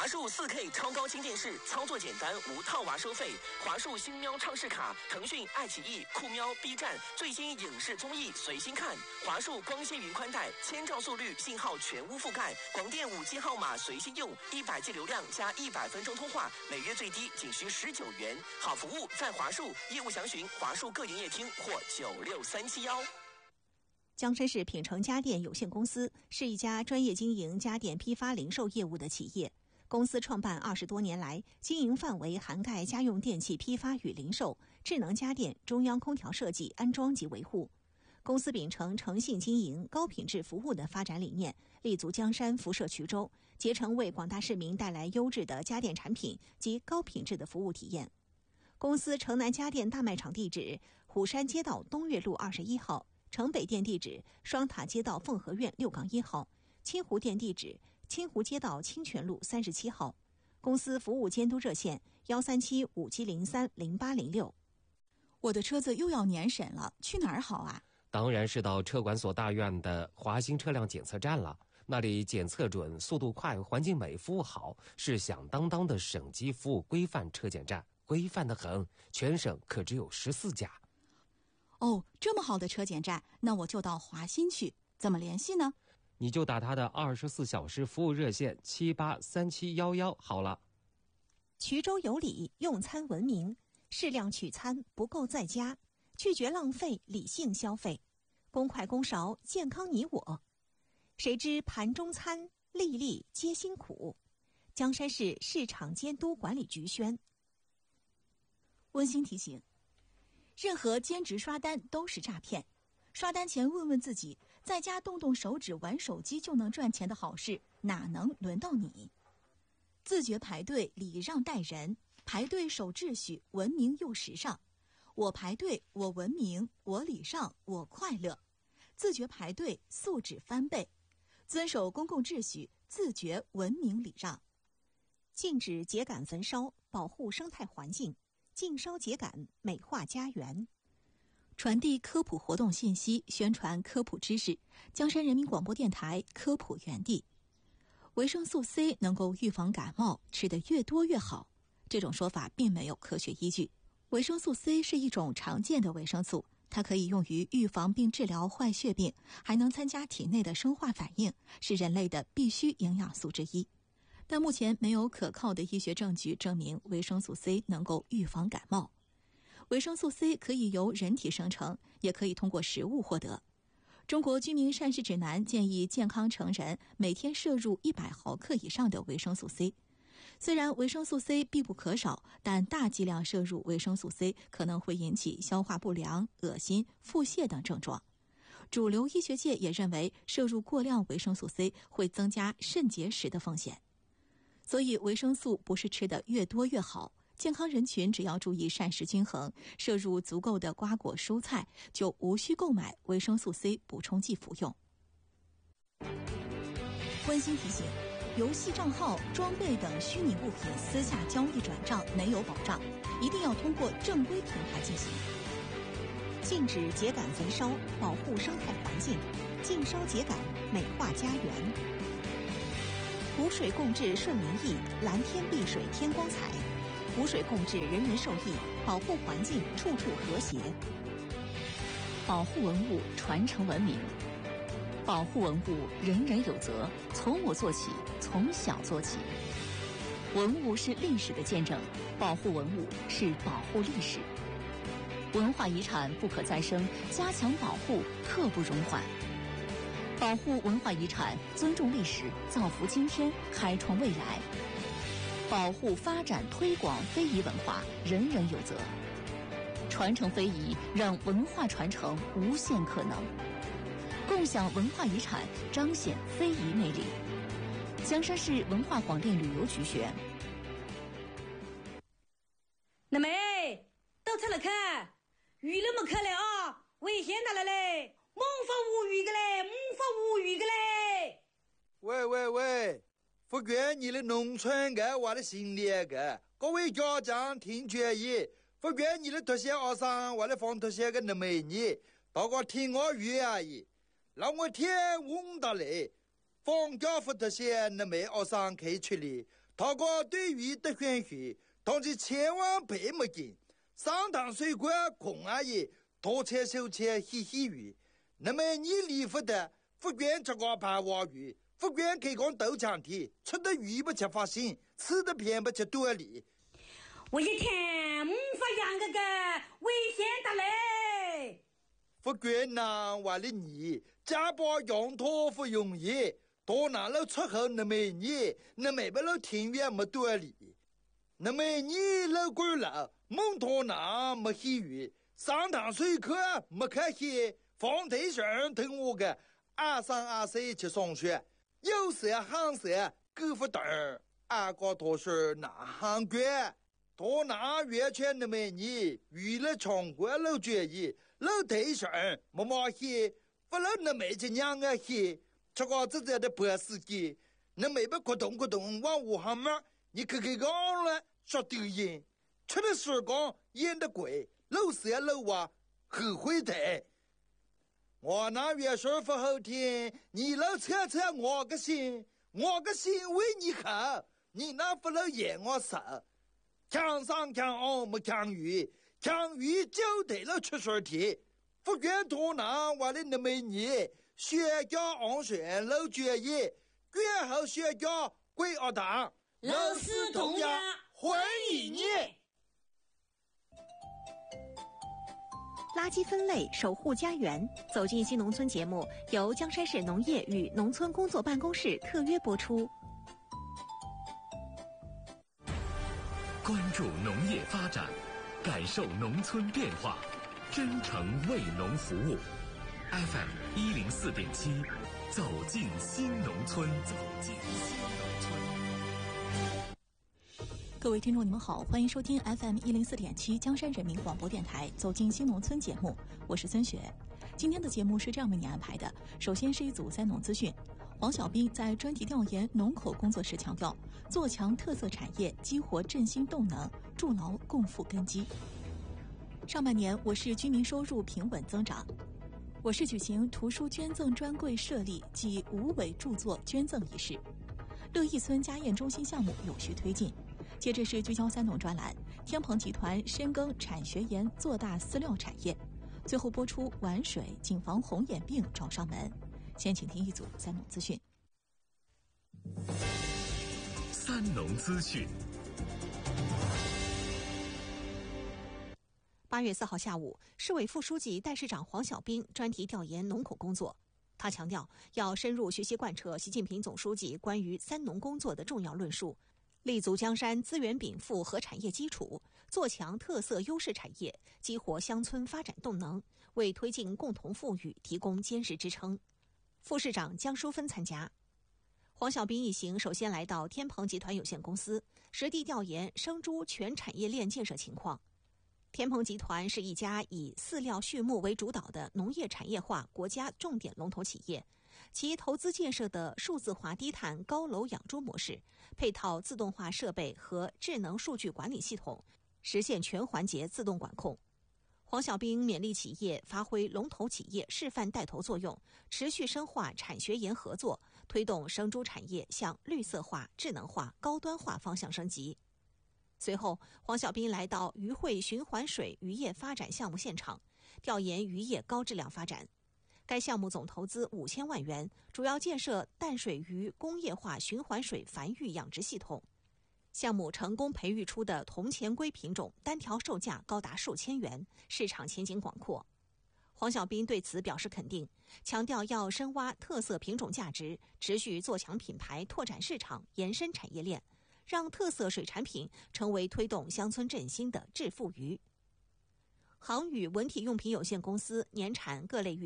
华数 4K 超高清电视，操作简单，无套娃收费。华数星喵畅视卡，腾讯、爱奇艺、酷喵、B 站最新影视综艺随心看。华数光纤云宽带，1000兆速率，信号全屋覆盖，广电5G号码随心用，100G 流量加100分钟通话，每月最低仅需19元。好服务在华数，业务详询华数各营业厅或96371。 江山市品城家电有限公司是一家专业经营家电批发零售业务的企业。公司创办20多年来，经营范围涵盖家用电器批发与零售、智能家电、中央空调设计、安装及维护。公司秉承诚信经营、高品质服务的发展理念，立足江山、辐射衢州，竭诚为广大市民带来优质的家电产品及高品质的服务体验。公司城南家电大卖场地址：虎山街道东岳路21号。城北店地址：双塔街道凤和苑6-1号，清湖店地址：清湖街道清泉路37号。公司服务监督热线13757030806。 我的车子又要年审了，去哪儿好啊？ 当然是到车管所大院的华兴车辆检测站了，那里检测准、速度快、环境美、服务好，是响当当的省级服务规范车检站，规范得很，全省可只有14家。 哦，这么好的车检站，那我就到华新去，怎么联系呢？ 你就打他的24小时服务热线783711好了。 衢州有礼，用餐文明，适量取餐，不够在家，拒绝浪费，理性消费，公筷公勺，健康你我。谁知盘中餐，粒粒皆辛苦。江山市市场监督管理局宣。 温馨提醒，任何兼职刷单都是诈骗，刷单前问问自己，在家动动手指玩手机就能赚钱的好事，哪能轮到你？自觉排队，礼让待人，排队守秩序，文明又时尚。我排队，我文明，我礼让，我快乐。自觉排队，素质翻倍，遵守公共秩序，自觉文明礼让。 禁止秸秆焚烧，保护生态环境。禁烧秸秆，美化家园。 传递科普活动信息，宣传科普知识。江山人民广播电台科普园地。维生素 C 能够预防感冒，吃得越多越好。这种说法并没有科学依据。维生素 C 是一种常见的维生素，它可以用于预防并治疗坏血病，还能参加体内的生化反应，是人类的必需营养素之一。但目前没有可靠的医学证据证明维生素 C 能够预防感冒。维生素 C 可以由人体生成，也可以通过食物获得。中国居民膳食指南建议健康成人每天摄入100毫克以上的维生素 C。虽然维生素 C 必不可少，但大剂量摄入维生素 C 可能会引起消化不良、恶心、腹泻等症状。主流医学界也认为，摄入过量维生素 C 会增加肾结石的风险。所以维生素不是吃得越多越好，健康人群只要注意膳食均衡，摄入足够的瓜果蔬菜，就无需购买维生素 C 补充剂服用。温馨提醒，游戏账号、装备等虚拟物品私下交易转账没有保障，一定要通过正规平台进行。 禁止秸秆焚烧，保护生态环境。禁烧秸秆，美化家园。湖水共治顺民意，蓝天碧水天光彩。湖水共治人人受益，保护环境处处和谐。 保护文物，传承文明。保护文物，人人有责，从我做起，从小做起。文物是历史的见证，保护文物是保护历史。文化遗产不可再生，加强保护刻不容缓。保护文化遗产，尊重历史，造福今天，开创未来。保护、发展、推广非遗文化，人人有责。传承非遗，让文化传承无限可能。共享文化遗产，彰显非遗魅力。江山市文化广电旅游局宣。 那妹，到这来看，鱼那么可怜啊，危险到了嘞！猛发无语的嘞，猛发无语的嘞！ 喂，福建你的农村个娃的心里个，各位家长听劝议，福建你的特些学生娃的放特些个那美女，大家听我语而已。让我天问到嘞，放假福特些那美学生可以出来， 他个对鱼的选选，当时千万别没劲。上塘水管空阿姨多切手切细细鱼，那么你离不得，福建这个白话鱼，福建开工豆浆的，吃的鱼不吃发心，吃的偏不吃多里。 我一天没法养个危险的嘞。 福建南话的你，家把养托不容易，多拿了出口那么你，那没不了庭院没多里，那么你老官了。蒙托南没细鱼，上塘水课没看戏，放台上听我个2、3、2、4去上学，有色行色够不等，俺个多是南行官，多南完全那么你娱乐场馆老决议，老台上没毛戏，不老那么就娘个戏，这个自在的博司机，那没不咕咚咕咚往屋上面，你看看讲了说抖音。吃的时光演的贵，老色老娃后悔的。我那月说不好听，你老扯扯我个心，我个心为你好，你那不老演我手。强上强下没强鱼，强鱼就得了出水题。福建多南话的那么你，学校安全老决议，官后学校归学堂， 老师同样欢迎你。 垃圾分类，守护家园。走进新农村节目由江山市农业与农村工作办公室特约播出。 关注农业发展，感受农村变化，真诚为农服务。FM 104.7，走进新农村，走进新农村。 各位听众，你们好，欢迎收听 FM 104.7江山人民广播电台《走进新农村》节目，我是孙雪。今天的节目是这样为你安排的：首先是一组三农资讯。黄小兵在专题调研农口工作时强调，做强特色产业，激活振兴动能，筑牢共富根基。上半年，我市居民收入平稳增长。我市举行图书捐赠专柜设立暨无尾著作捐赠仪式。乐义村家宴中心项目有序推进。接着是聚焦三农专栏，天鹏集团深耕产学研，做大饲料产业。最后播出玩水，谨防红眼病找上门。先请听一组三农资讯。 三农资讯。 8月4号下午，市委副书记、代市长黄小兵专题调研农口工作。他强调，要深入学习贯彻习近平总书记关于三农工作的重要论述。立足江山资源禀赋和产业基础，做强特色优势产业，激活乡村发展动能，为推进共同富裕提供坚实支撑。副市长江淑芬参加。黄小兵一行首先来到天鹏集团有限公司，实地调研生猪全产业链建设情况。天鹏集团是一家以饲料畜牧为主导的农业产业化国家重点龙头企业。其投资建设的数字化低碳高楼养猪模式，配套自动化设备和智能数据管理系统，实现全环节自动管控。黄小兵勉励企业发挥龙头企业示范带头作用，持续深化产学研合作，推动生猪产业向绿色化、智能化、高端化方向升级。随后，黄小兵来到渔会循环水渔业发展项目现场，调研渔业高质量发展。该项目总投资5000万元，主要建设淡水鱼工业化循环水繁育养殖系统。项目成功培育出的铜钱龟品种单条售价高达数千元，市场前景广阔。黄小兵对此表示肯定，强调要深挖特色品种价值，持续做强品牌，拓展市场，延伸产业链，让特色水产品成为推动乡村振兴的致富鱼。航宇文体用品有限公司年产各类